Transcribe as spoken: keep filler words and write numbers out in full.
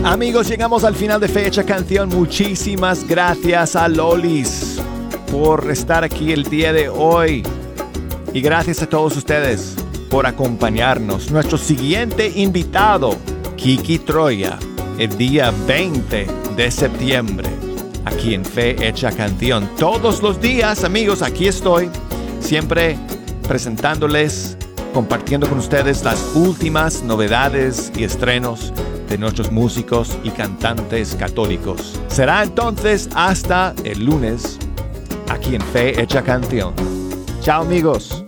Amigos, llegamos al final de Fe Hecha Canción. Muchísimas gracias a Lolis por estar aquí el día de hoy. Y gracias a todos ustedes por acompañarnos. Nuestro siguiente invitado, Kiki Troya, el día veinte de septiembre, aquí en Fe Hecha Canción. Todos los días, amigos, aquí estoy, siempre presentándoles, compartiendo con ustedes las últimas novedades y estrenos de nuestros músicos y cantantes católicos. Será entonces hasta el lunes, aquí en Fe Hecha Canción. Chao, amigos.